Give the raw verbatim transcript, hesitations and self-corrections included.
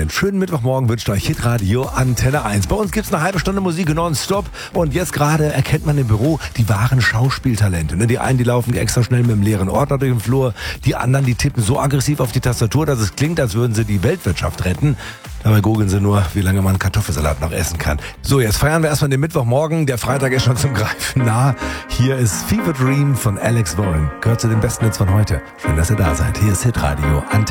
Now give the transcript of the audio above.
Einen schönen Mittwochmorgen wünscht euch Hitradio Antenne eins. Bei uns gibt's eine halbe Stunde Musik nonstop und jetzt gerade erkennt man im Büro die wahren Schauspieltalente. Die einen, die laufen extra schnell mit dem leeren Ordner durch den Flur, die anderen, die tippen so aggressiv auf die Tastatur, dass es klingt, als würden sie die Weltwirtschaft retten. Dabei googeln sie nur, wie lange man Kartoffelsalat noch essen kann. So, jetzt feiern wir erstmal den Mittwochmorgen. Der Freitag ist schon zum Greifen nah. Hier ist Fever Dream von Alex Warren. Gehört zu den besten Hits von heute. Schön, dass ihr da seid. Hier ist Hitradio Antenne.